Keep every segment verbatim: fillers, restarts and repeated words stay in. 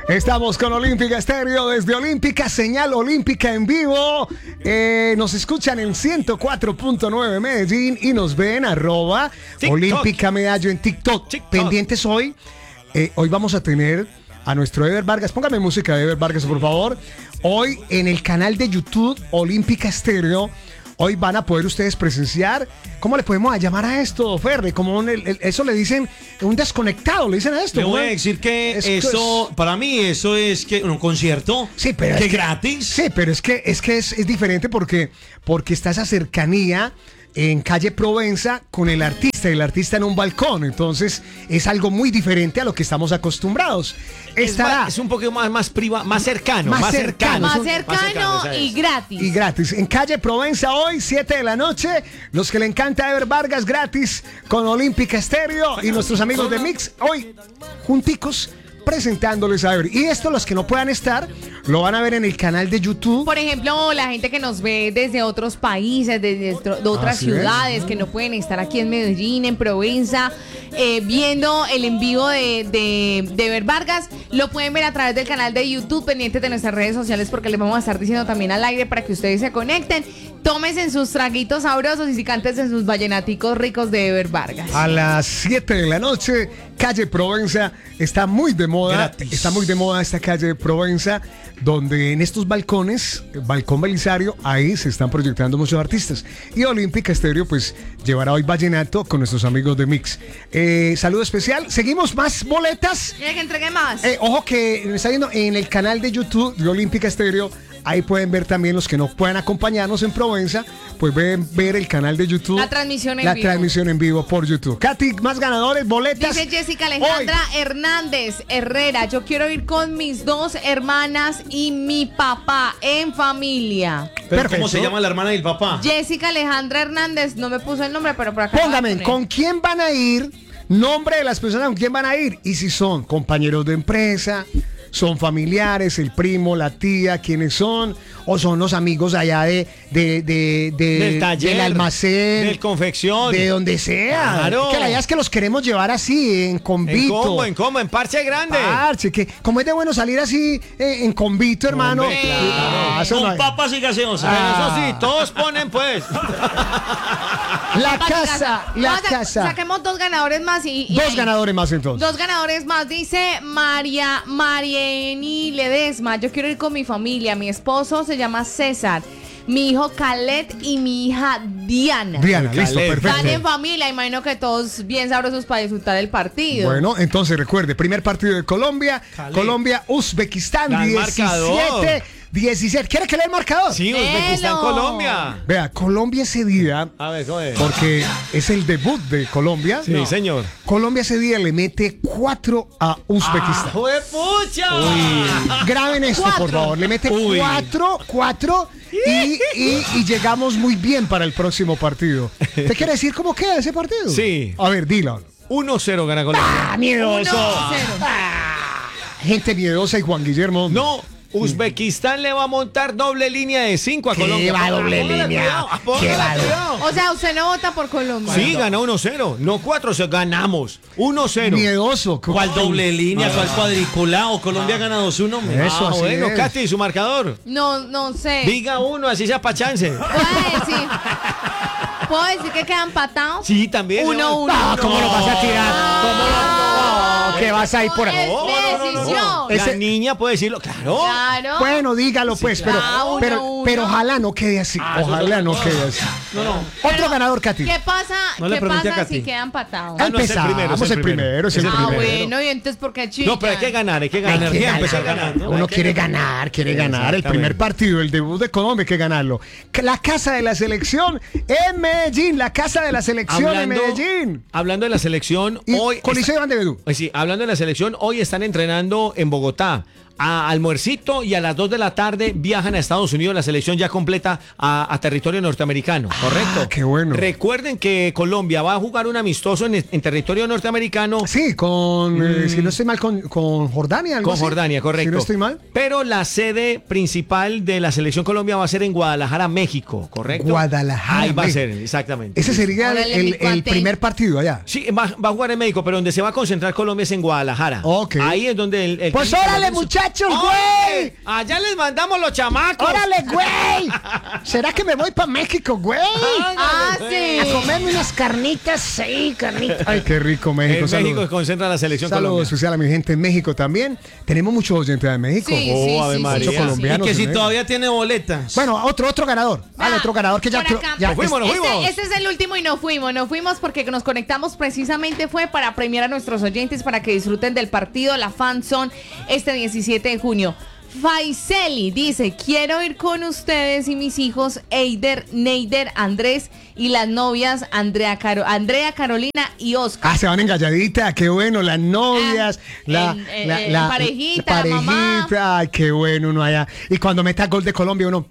Estamos con Olímpica Estéreo desde Olímpica, señal Olímpica en vivo. Eh, nos escuchan en ciento cuatro punto nueve Medellín y nos ven arroba TikTok. Olímpica Medallo en TikTok. TikTok. Pendientes hoy. Eh, hoy vamos a tener a nuestro Ever Vargas. Póngame música de Ever Vargas, por favor. Hoy en el canal de YouTube Olímpica Estéreo. Hoy van a poder ustedes presenciar. ¿Cómo le podemos llamar a esto, Ferre? Como un, el, eso le dicen un desconectado, le dicen a esto. Le voy a decir que es, eso, es, para mí eso es que un concierto. Sí, pero que es que, gratis. Sí, pero es que es que es, es diferente porque porque está esa cercanía en calle Provenza con el artista, el artista en un balcón. Entonces es algo muy diferente a lo que estamos acostumbrados. Estará, es, es un poquito más, más privado, más cercano. Más, más cercano. cercano. Más cercano, más cercano y gratis. Y gratis. En calle Provenza hoy, siete de la noche. Los que le encanta Ever Vargas, gratis con Olímpica Estéreo y nuestros amigos de Mix. Hoy, junticos, presentándoles a Ever. Y esto, los que no puedan estar, lo van a ver en el canal de YouTube. Por ejemplo, la gente que nos ve desde otros países, desde de otras Así ciudades, es. que no pueden estar aquí en Medellín, en Provenza, eh, viendo el en vivo de, de, de Ever Vargas, lo pueden ver a través del canal de YouTube, pendientes de nuestras redes sociales, porque les vamos a estar diciendo también al aire para que ustedes se conecten. Tómense en sus traguitos sabrosos y canten en sus vallenaticos ricos de Ever Vargas. A las siete de la noche, calle Provenza, está muy de moda. Gratis. Está muy de moda esta calle Provenza, donde en estos balcones, Balcón Belisario, ahí se están proyectando muchos artistas. Y Olímpica Estéreo, pues, llevará hoy vallenato con nuestros amigos de Mix. Eh, saludo especial. Seguimos más boletas. Mira que entregué más. Eh, ojo que me está viendo en el canal de YouTube de Olímpica Estéreo. Ahí pueden ver también los que no puedan acompañarnos en Provenza, pues pueden ver el canal de YouTube. La transmisión en la vivo. La transmisión en vivo por YouTube. Katy, más ganadores, boletas. Dice Jessica Alejandra Hoy. Hernández Herrera, yo quiero ir con mis dos hermanas y mi papá en familia. Pero Perfecto. ¿cómo se llama la hermana y el papá? Jessica Alejandra Hernández, no me puso el nombre, pero por acá. Póngame, ¿con quién van a ir? Nombre de las personas con quién van a ir. Y si son compañeros de empresa, son familiares, el primo, la tía, quiénes son, o son los amigos allá de, de, de, de del taller, del almacén, del confección, de donde sea. Claro. Que la idea es que los queremos llevar así, en convito. En combo, en combo, en parche grande. Parche, que como es de bueno salir así eh, en convito, hermano. Hombre, claro. Ah, eso no Con hay. papas y gaseosa. Pero Ah. eso sí, todos ponen pues. La casa, la Vamos a- casa. Saquemos dos ganadores más y. y Dos ahí. ganadores más entonces. Dos ganadores más, dice María Marieni Ledesma. Yo quiero ir con mi familia. Mi esposo se llama César, mi hijo Caled y mi hija Diana. Diana, listo, Caleb. perfecto. Están en familia, imagino que todos bien sabrosos para disfrutar el partido. Bueno, entonces recuerde, primer partido de Colombia, Caleb. Colombia, Uzbekistán, Da el diecisiete, marcador. diecisiete. ¿Quiere que lea el marcador? Sí, Uzbekistán, Velo. Colombia. Vea, Colombia ese día, A ver, ¿cómo es? porque es el debut de Colombia. Sí, No. señor. Colombia ese día le mete cuatro a Uzbekistán. ¡Juepucha! Graben esto, por Cuatro. favor. Le mete Uy. cuatro, cuatro y, y, y llegamos muy bien para el próximo partido. ¿Te quiere decir cómo queda ese partido? Sí. A ver, dilo. uno cero gana Colombia. ¡Ah, miedoso! Uno, cero. Gente miedosa y Juan Guillermo. No, Uzbekistán le va a montar doble línea de cinco a ¿Qué Colombia. va doble Póngale línea? cuidado, póngale ¿Qué va do- cuidado. O sea, usted no vota por Colombia. Sí, gana uno cero. No cuatro, se ganamos. uno cero. Miedoso. ¿Cuál doble línea? ¿Cuál cuadriculado? Colombia gana dos uno. Eso, Ah, así bueno, es. Katy, su marcador. No, no sé. Diga uno, así sea pa' chance. ¿Puedo decir? ¿Puedo decir que quedan empatados? Sí, también. Uno, uno. Ah, ¿cómo lo vas a tirar? ¿Cómo lo no, que vas a ir por ahí? Es No, mi no, no, no. decisión. Ese- La niña puede decirlo, claro. Claro. Bueno, dígalo pues, pero, claro. Uno, pero, uno. pero ojalá no quede así. Ojalá no quede así. No, no. Otro ganador, Katy. ¿Qué pasa, No le ¿qué pregunté a pasa Katy. si quedan empatados? Ah, no, es el Empezamos, primero, es el el primero, primero. es el Es el Ah, primero. bueno, y entonces, ¿por qué chica? No, pero hay que ganar, hay que ganar. Hay Hay que que ganar. empezar ganando. Uno quiere ganar, quiere ganar. El Exactamente. primer partido, el debut de Colombia, hay que ganarlo. La casa de la selección en Medellín, la casa de la selección en Medellín. Hablando de la selección, Y hoy. Coliseo Iván de Bedú. Pues sí, hablando de la selección, hoy están entrenando en Bogotá. a almuercito y a las dos de la tarde viajan a Estados Unidos, la selección ya completa a, a territorio norteamericano, ¿correcto? Ah, qué bueno. Recuerden que Colombia va a jugar un amistoso en, en territorio norteamericano. Sí, con, mm. eh, si no estoy mal, con, con Jordania. ¿algo Con así? Jordania, correcto. Si no estoy mal. Pero la sede principal de la selección Colombia va a ser en Guadalajara, México, ¿correcto? Guadalajara, Ahí va a México. ser, exactamente. Ese sería el, Órale, el- mi el cuate. primer partido allá. Sí, va, va a jugar en México, pero donde se va a concentrar Colombia es en Guadalajara. Ok. Ahí es donde el... el Pues técnico órale, Lorenzo- muchachos, ¡Oye! güey. Allá les mandamos los chamacos. ¡Órale, güey! ¿Será que me voy para México, güey? Ah, sí. A comerme unas carnitas, sí, carnitas. Ay, qué rico México. En México se Saludos. concentra la selección Saludos Colombia. especial a mi gente en México también. Tenemos muchos oyentes de México. Sí, Oh, sí, Ave sí, María. sí, sí, Mucho colombiano. Y que si México. todavía tiene boletas. Bueno, otro, otro ganador. Vale, Ah, otro ganador que ya... por acá. ya Nos fuimos, nos fuimos. Este, este es el último y no fuimos, no fuimos porque nos conectamos precisamente fue para premiar a nuestros oyentes para que disfruten del partido, la Fan Zone, este diecisiete de junio. Faiseli dice, quiero ir con ustedes y mis hijos Eider, Neider, Andrés y las novias Andrea, Caro- Andrea Carolina y Oscar. Ah, se van engalladita, qué bueno, las novias, Ah, la, en- en- la, en la- parejita, la la mamá. parejita, ay, qué bueno uno allá. Y cuando meta gol de Colombia uno,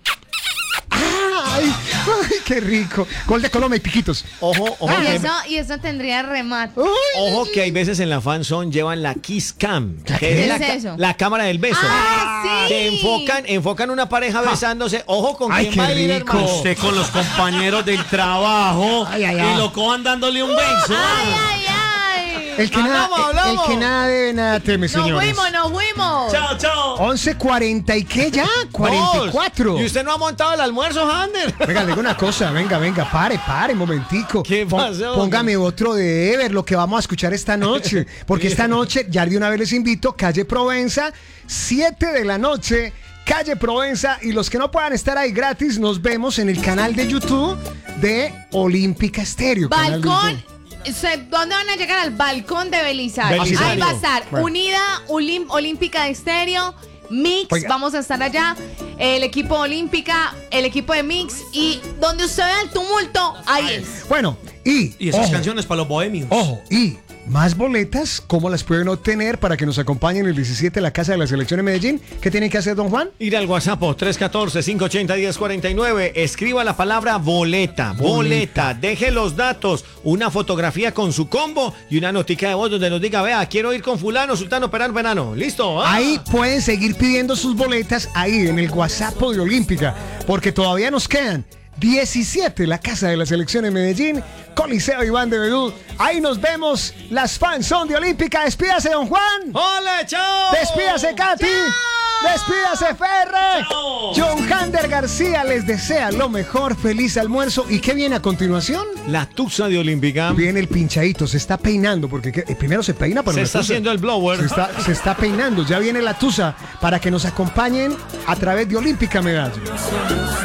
ay, ay, qué rico. Gol de Colombia y piquitos. Ojo, ojo, y, que, eso, y eso tendría remate. Uy, ojo que hay veces en la fan zone llevan la Kiss Cam, que ¿Qué es la, es ca- eso? la cámara del beso. Ah, sí. Que enfocan, enfocan una pareja besándose. Ojo con Ay, quién qué va a ir, rico. hermano. Usted con los compañeros del trabajo Ay, ay, ay. y lo cojan dándole un beso. Ay, ay, ay. el que, nada, Hablamos, el- el hablamos. que nada debe, nada teme, Nos señores. fuimos, nos fuimos. Chao, chao. once cuarenta y qué ya, cuarenta y cuatro. Dos. ¿Y usted no ha montado el almuerzo, Hander? Venga, le digo una cosa, venga, venga, pare, pare, un momentico. ¿Qué Pon- pasó? Póngame otro de Ever, lo que vamos a escuchar esta noche. Porque esta noche, ya de una vez les invito, Calle Provenza, siete de la noche, Calle Provenza. Y los que no puedan estar ahí gratis, nos vemos en el canal de YouTube de Olímpica Estéreo. canal de Balcón. YouTube. se- ¿Dónde van a llegar? Al balcón de Belisario. Belisario. Ahí va a estar Bueno. Unida Olim- Olímpica de Estéreo, Mix, Oiga. vamos a estar allá, el equipo Olímpica, el equipo de Mix y donde usted vea el tumulto, ahí es. Bueno, y. Y esas ojo, canciones para los bohemios. Ojo, y más boletas, ¿cómo las pueden obtener para que nos acompañen el diecisiete en la Casa de la Selección en Medellín? ¿Qué tienen que hacer, don Juan? Ir al WhatsApp tres uno cuatro, cinco ocho cero, uno cero cuatro nueve. Escriba la palabra boleta, boleta. Deje los datos, una fotografía con su combo y una notica de voz donde nos diga, vea, quiero ir con fulano, sultano, perano, verano. ¿Listo? ¡Ah! Ahí pueden seguir pidiendo sus boletas ahí en el WhatsApp de Olímpica, porque todavía nos quedan diecisiete, la Casa de la Selección en Medellín, Coliseo Iván de Bedú. Ahí nos vemos, las fans son de Olímpica. Despídase, don Juan. ¡Hola, chao! Despídase, Katy. Despídase, Ferre. Chao. John Hander García les desea lo mejor, feliz almuerzo. ¿Y qué viene a continuación? La tusa de Olímpica. Viene el pinchadito, se está peinando, porque ¿qué? Eh, primero se peina para Se la está tusa. haciendo el blower. Se está, se está peinando, ya viene la tusa para que nos acompañen a través de Olímpica Medallo.